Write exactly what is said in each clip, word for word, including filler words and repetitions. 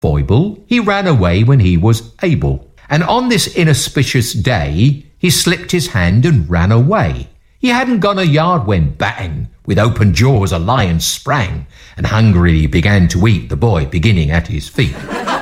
foible, he ran away when he was able. And on this inauspicious day, he slipped his hand and ran away. He hadn't gone a yard when bang, with open jaws a lion sprang, and hungrily began to eat the boy beginning at his feet.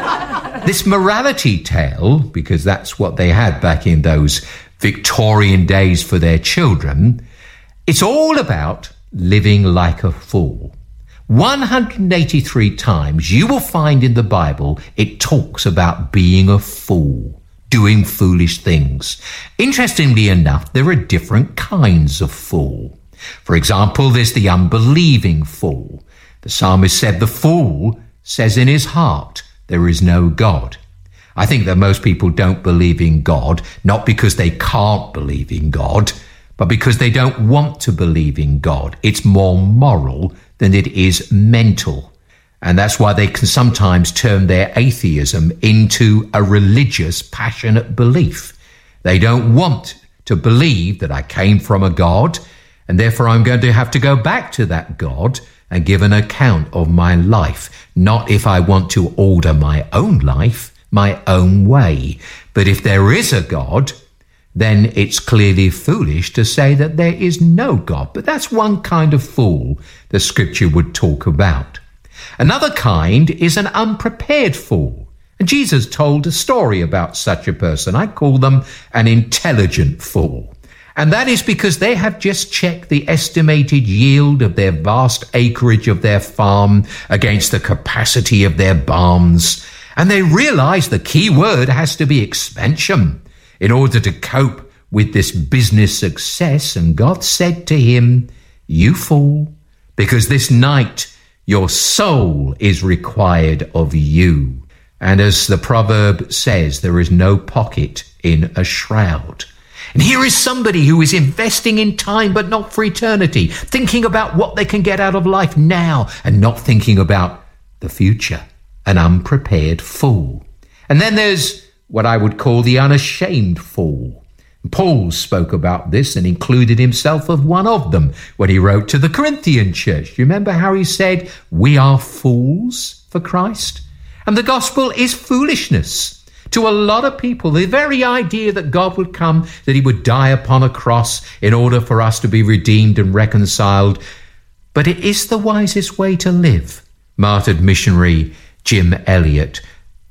This morality tale, because that's what they had back in those Victorian days for their children, it's all about living like a fool. one hundred eighty-three times you will find in the Bible it talks about being a fool, doing foolish things. Interestingly enough, there are different kinds of fool. For example, there's the unbelieving fool. The psalmist said the fool says in his heart, there is no God. I think that most people don't believe in God, not because they can't believe in God, but because they don't want to believe in God. It's more moral than it is mental. And that's why they can sometimes turn their atheism into a religious, passionate belief. They don't want to believe that I came from a God, and therefore I'm going to have to go back to that God and give an account of my life, not if I want to order my own life, my own way. But if there is a God, then it's clearly foolish to say that there is no God. But that's one kind of fool the scripture would talk about. Another kind is an unprepared fool. And Jesus told a story about such a person. I call them an intelligent fool. And that is because they have just checked the estimated yield of their vast acreage of their farm against the capacity of their barns. And they realize the key word has to be expansion in order to cope with this business success. And God said to him, you fool, because this night your soul is required of you. And as the proverb says, there is no pocket in a shroud. And here is somebody who is investing in time, but not for eternity, thinking about what they can get out of life now and not thinking about the future. An unprepared fool. And then there's what I would call the unashamed fool. Paul spoke about this and included himself as one of them when he wrote to the Corinthian church. Do you remember how he said, we are fools for Christ? And the gospel is foolishness to a lot of people. The very idea that God would come, that he would die upon a cross in order for us to be redeemed and reconciled. But it is the wisest way to live. Martyred missionary Jim Elliot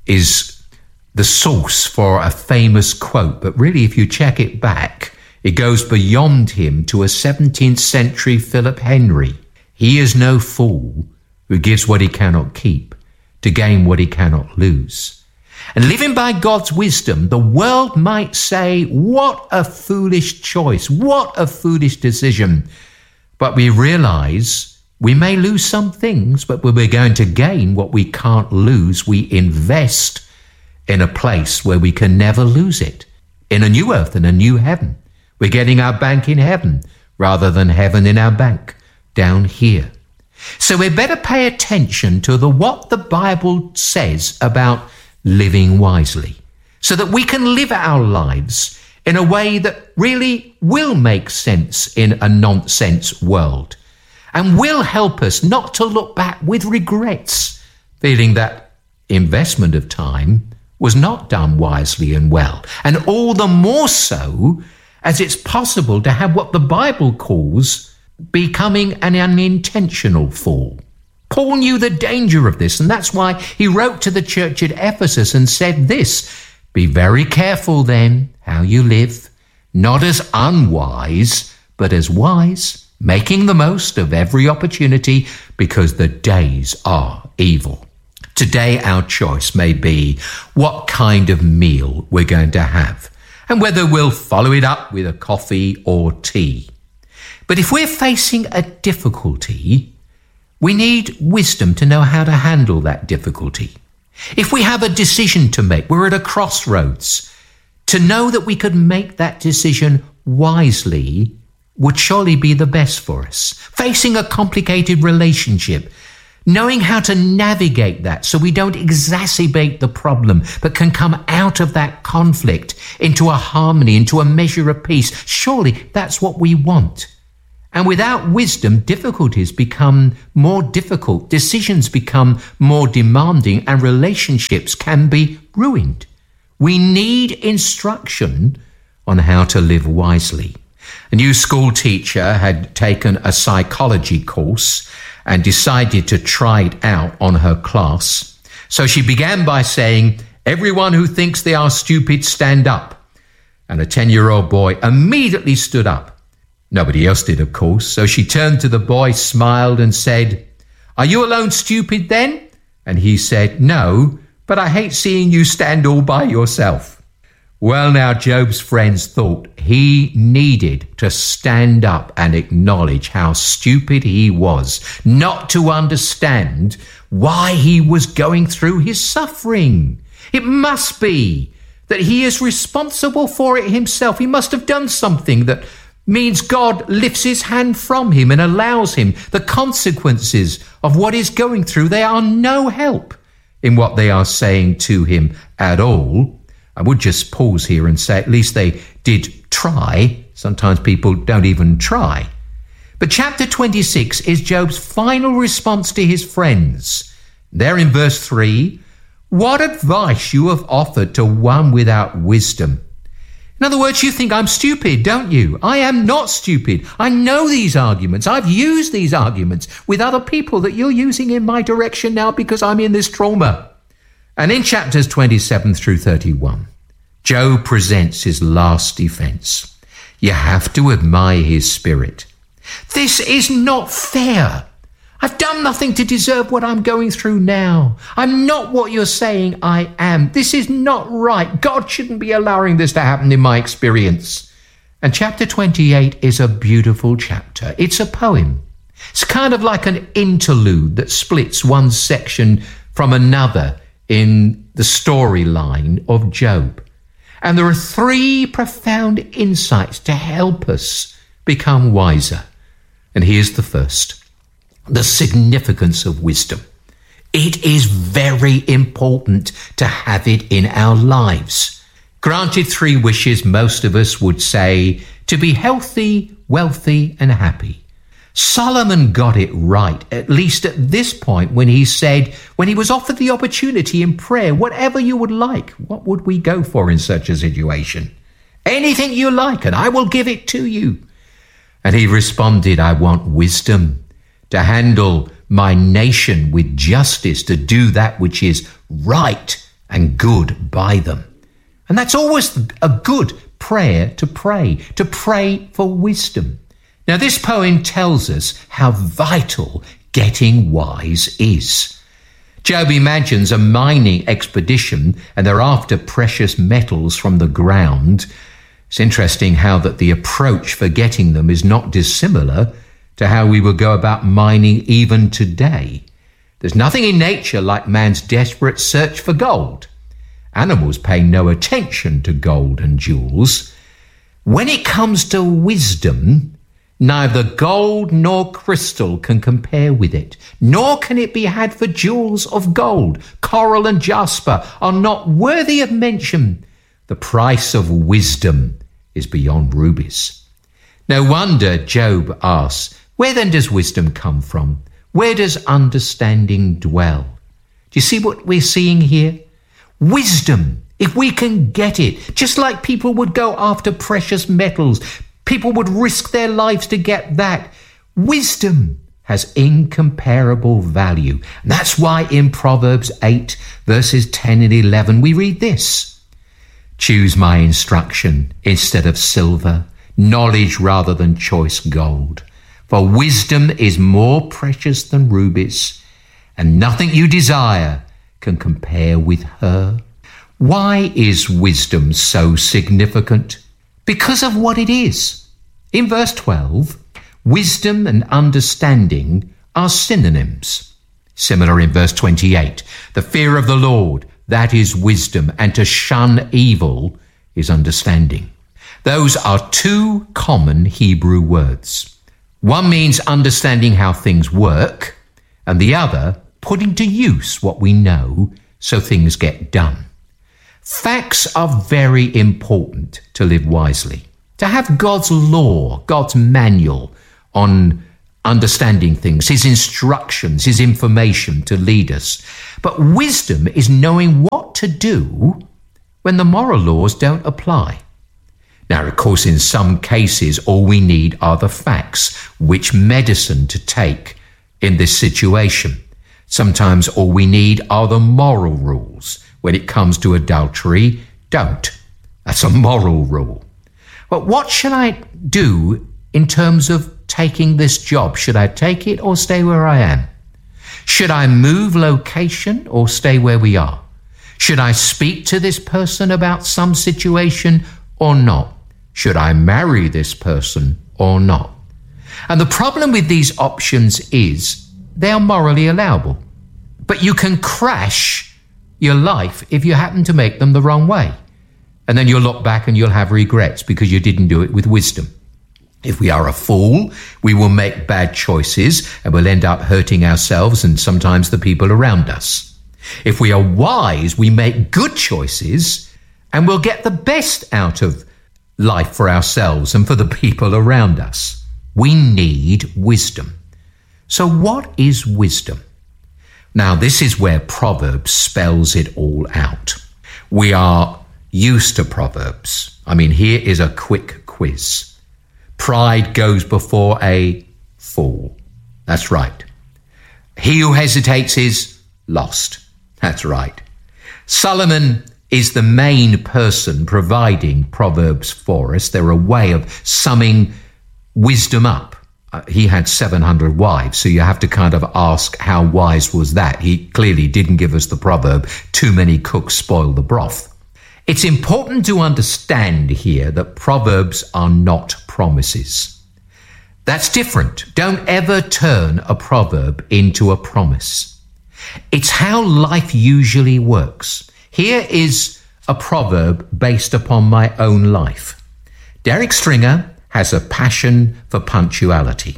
is the source for a famous quote, but really if you check it back, it goes beyond him to a seventeenth century Philip Henry. He is no fool who gives what he cannot keep to gain what he cannot lose. And living by God's wisdom, the world might say, what a foolish choice, what a foolish decision. But we realize we may lose some things, but when we're going to gain what we can't lose, we invest in a place where we can never lose it, in a new earth and a new heaven. We're getting our bank in heaven rather than heaven in our bank down here. So we better pay attention to the what the Bible says about living wisely, so that we can live our lives in a way that really will make sense in a nonsense world and will help us not to look back with regrets, feeling that investment of time was not done wisely and well. And all the more so as it's possible to have what the Bible calls becoming an unintentional fool. Paul knew the danger of this, and that's why he wrote to the church at Ephesus and said this, be very careful then how you live, not as unwise, but as wise, making the most of every opportunity because the days are evil. Today our choice may be what kind of meal we're going to have and whether we'll follow it up with a coffee or tea. But if we're facing a difficulty, we need wisdom to know how to handle that difficulty. If we have a decision to make, we're at a crossroads, to know that we could make that decision wisely would surely be the best for us. Facing a complicated relationship, knowing how to navigate that so we don't exacerbate the problem, but can come out of that conflict into a harmony, into a measure of peace. Surely that's what we want. And without wisdom, difficulties become more difficult, decisions become more demanding, and relationships can be ruined. We need instruction on how to live wisely. A new school teacher had taken a psychology course and decided to try it out on her class. So she began by saying, "Everyone who thinks they are stupid, stand up." And a ten-year-old boy immediately stood up. Nobody else did, of course, so she turned to the boy, smiled and said, "Are you alone stupid then?" And he said, "No, but I hate seeing you stand all by yourself." Well, now Job's friends thought he needed to stand up and acknowledge how stupid he was, not to understand why he was going through his suffering. It must be that he is responsible for it himself. He must have done something that means God lifts his hand from him and allows him the consequences of what he's going through. They are no help in what they are saying to him at all. I would just pause here and say at least they did try. Sometimes people don't even try. But chapter twenty-six is Job's final response to his friends. There in verse three, "What advice you have offered to one without wisdom." In other words, you think I'm stupid, don't you? I am not stupid. I know these arguments. I've used these arguments with other people that you're using in my direction now because I'm in this trauma. And in chapters twenty-seven through thirty-one, Job presents his last defense. You have to admire his spirit. This is not fair. I've done nothing to deserve what I'm going through now. I'm not what you're saying I am. This is not right. God shouldn't be allowing this to happen in my experience. And chapter twenty-eight is a beautiful chapter. It's a poem. It's kind of like an interlude that splits one section from another in the storyline of Job. And there are three profound insights to help us become wiser. And here's the first. The significance of wisdom. It is very important to have it in our lives. Granted three wishes, most of us would say to be healthy, wealthy, and happy. Solomon got it right, at least at this point when he said, when he was offered the opportunity in prayer, whatever you would like, what would we go for in such a situation? Anything you like, and I will give it to you. And he responded, I want wisdom to handle my nation with justice, to do that which is right and good by them. And that's always a good prayer to pray, to pray for wisdom. Now, this poem tells us how vital getting wise is. Job imagines a mining expedition and they're after precious metals from the ground. It's interesting how that the approach for getting them is not dissimilar to how we would go about mining even today. There's nothing in nature like man's desperate search for gold. Animals pay no attention to gold and jewels. When it comes to wisdom, neither gold nor crystal can compare with it, nor can it be had for jewels of gold. Coral and jasper are not worthy of mention. The price of wisdom is beyond rubies. No wonder Job asks, where then does wisdom come from? Where does understanding dwell? Do you see what we're seeing here? Wisdom, if we can get it, just like people would go after precious metals, people would risk their lives to get that. Wisdom has incomparable value. And that's why in Proverbs eight, verses ten and eleven, we read this. Choose my instruction instead of silver, knowledge rather than choice gold. For wisdom is more precious than rubies, and nothing you desire can compare with her. Why is wisdom so significant? Because of what it is. In verse twelve, wisdom and understanding are synonyms. Similar in verse twenty-eight, the fear of the Lord, that is wisdom, and to shun evil is understanding. Those are two common Hebrew words. One means understanding how things work, and the other, putting to use what we know so things get done. Facts are very important to live wisely. To have God's law, God's manual on understanding things, his instructions, his information to lead us. But wisdom is knowing what to do when the moral laws don't apply. Now, of course, in some cases, all we need are the facts, which medicine to take in this situation. Sometimes all we need are the moral rules. When it comes to adultery, don't. That's a moral rule. But what should I do in terms of taking this job? Should I take it or stay where I am? Should I move location or stay where we are? Should I speak to this person about some situation or not? Should I marry this person or not? And the problem with these options is they are morally allowable. But you can crash your life if you happen to make them the wrong way. And then you'll look back and you'll have regrets because you didn't do it with wisdom. If we are a fool, we will make bad choices and we'll end up hurting ourselves and sometimes the people around us. If we are wise, we make good choices and we'll get the best out of life for ourselves and for the people around us. We need wisdom. So what is wisdom? Now, this is where Proverbs spells it all out. We are used to Proverbs. I mean, here is a quick quiz. Pride goes before a fall. That's right. He who hesitates is lost. That's right. Solomon is the main person providing Proverbs for us. They're a way of summing wisdom up. Uh, he had seven hundred wives, so you have to kind of ask how wise was that? He clearly didn't give us the proverb, too many cooks spoil the broth. It's important to understand here that Proverbs are not promises. That's different. Don't ever turn a proverb into a promise. It's how life usually works. Here is a proverb based upon my own life. Derek Stringer has a passion for punctuality.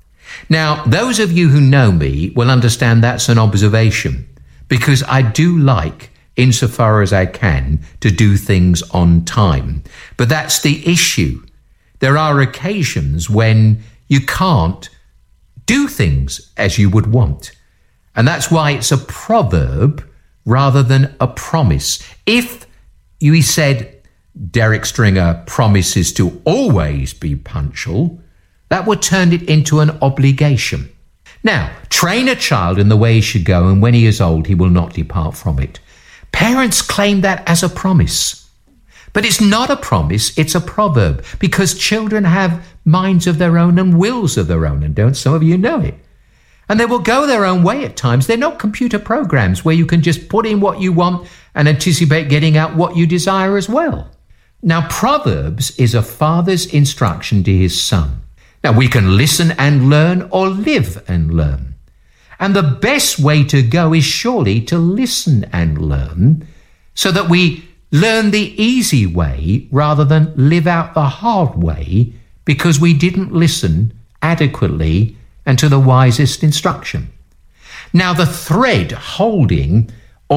Now, those of you who know me will understand that's an observation, because I do like, insofar as I can, to do things on time. But that's the issue. There are occasions when you can't do things as you would want. And that's why it's a proverb rather than a promise. If you said, Derek Stringer promises to always be punctual, that would turn it into an obligation. Now, train a child in the way he should go, and when he is old, he will not depart from it. Parents claim that as a promise. But it's not a promise, it's a proverb, because children have minds of their own and wills of their own, and don't some of you know it? And they will go their own way at times. They're not computer programs where you can just put in what you want and anticipate getting out what you desire as well. Now, Proverbs is a father's instruction to his son. Now, we can listen and learn or live and learn. And the best way to go is surely to listen and learn so that we learn the easy way rather than live out the hard way because we didn't listen adequately and to the wisest instruction. Now, the thread holding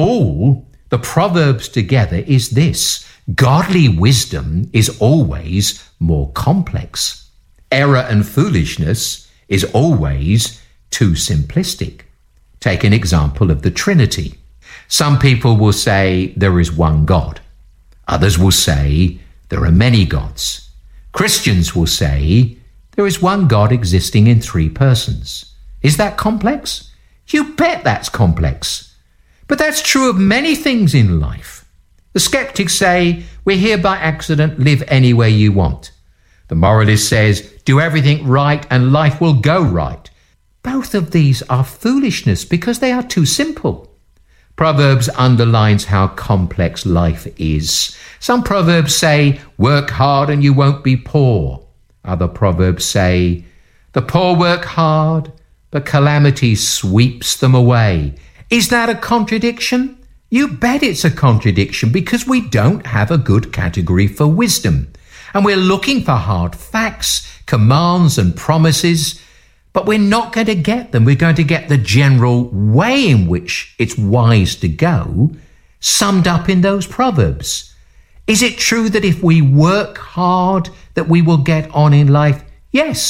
all the Proverbs together is this: godly wisdom is always more complex. Error and foolishness is always too simplistic. Take an example of the Trinity. Some people will say there is one God. Others will say there are many gods. Christians will say there is one God existing in three persons. Is that complex? You bet that's complex. But that's true of many things in life. The skeptics say, we're here by accident, live any way you want. The moralist says, do everything right and life will go right. Both of these are foolishness because they are too simple. Proverbs underlines how complex life is. Some proverbs say, work hard and you won't be poor. Other proverbs say, the poor work hard, but calamity sweeps them away. Is that a contradiction? You bet it's a contradiction because we don't have a good category for wisdom. And we're looking for hard facts, commands and promises, but we're not going to get them. We're going to get the general way in which it's wise to go, summed up in those proverbs. Is it true that if we work hard, that we will get on in life? Yes,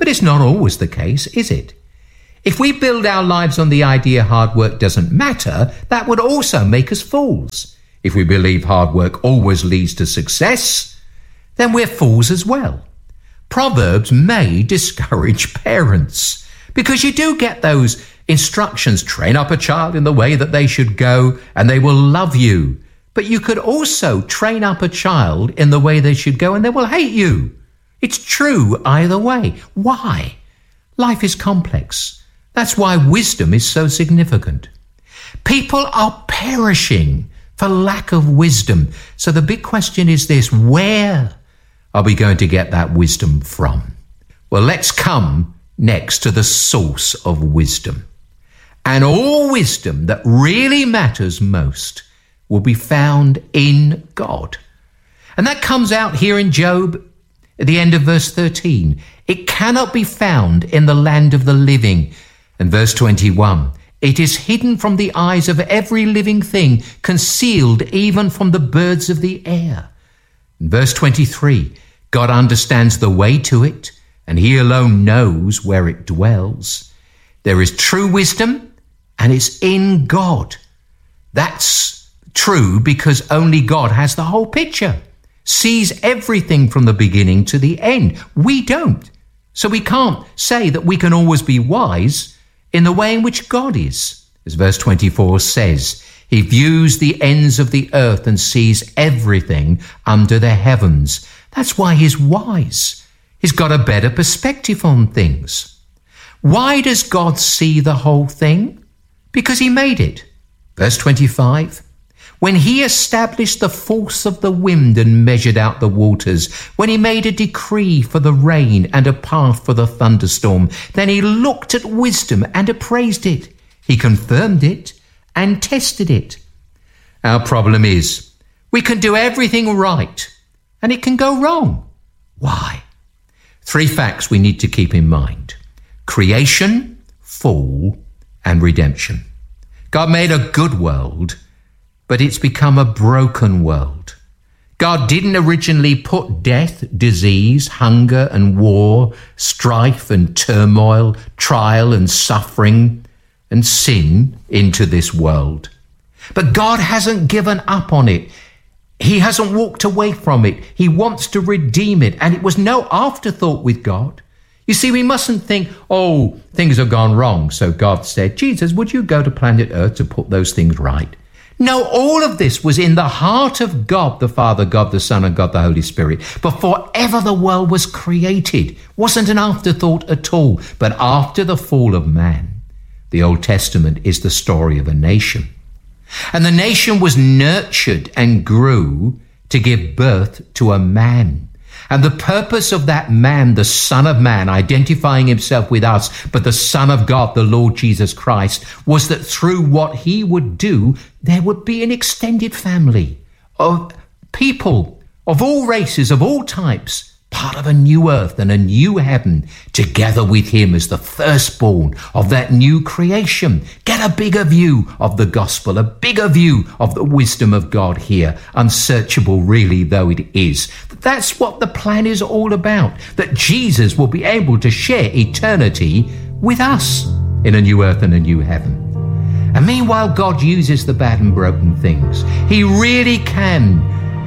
But it's not always the case, is it? If we build our lives on the idea hard work doesn't matter, that would also make us fools. If we believe hard work always leads to success, then we're fools as well. Proverbs may discourage parents, because you do get those instructions, train up a child in the way that they should go and they will love you. But you could also train up a child in the way they should go and they will hate you. It's true either way. Why? Life is complex. That's why wisdom is so significant. People are perishing for lack of wisdom. So the big question is this: where are we going to get that wisdom from? Well, let's come next to the source of wisdom. And all wisdom that really matters most will be found in God. And that comes out here in Job at the end of verse thirteen. It cannot be found in the land of the living. And verse twenty-one, it is hidden from the eyes of every living thing, concealed even from the birds of the air. And verse twenty-three, God understands the way to it, and he alone knows where it dwells. There is true wisdom, and it's in God. That's true because only God has the whole picture, sees everything from the beginning to the end. We don't. So we can't say that we can always be wise in the way in which God is. As verse twenty-four says, he views the ends of the earth and sees everything under the heavens. That's why he's wise. He's got a better perspective on things. Why does God see the whole thing? Because he made it. Verse twenty-five, when he established the force of the wind and measured out the waters, when he made a decree for the rain and a path for the thunderstorm, then he looked at wisdom and appraised it. He confirmed it and tested it. Our problem is we can do everything right and it can go wrong. Why? Three facts we need to keep in mind: creation, fall, and redemption. God made a good world, but it's become a broken world. God didn't originally put death, disease, hunger and war, strife and turmoil, trial and suffering and sin into this world. But God hasn't given up on it. He hasn't walked away from it. He wants to redeem it, and it was no afterthought with God. You see, we mustn't think, oh, things have gone wrong, so God said, Jesus, would you go to planet Earth to put those things right? No, all of this was in the heart of God the Father, God the Son, and God the Holy Spirit. Before ever the world was created, wasn't an afterthought at all. But after the fall of man, the Old Testament is the story of a nation. And the nation was nurtured and grew to give birth to a man. And the purpose of that man, the Son of Man, identifying himself with us, but the Son of God, the Lord Jesus Christ, was that through what he would do, there would be an extended family of people of all races, of all types, part of a new earth and a new heaven, together with him as the firstborn of that new creation. Get a bigger view of the gospel, a bigger view of the wisdom of God here, unsearchable really though it is. That's what the plan is all about, that Jesus will be able to share eternity with us in a new earth and a new heaven. And meanwhile, God uses the bad and broken things. He really can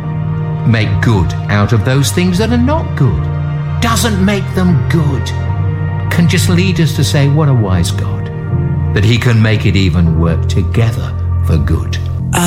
make good out of those things that are not good. Doesn't make them good. Can just lead us to say, what a wise God, that he can make it even work together for good.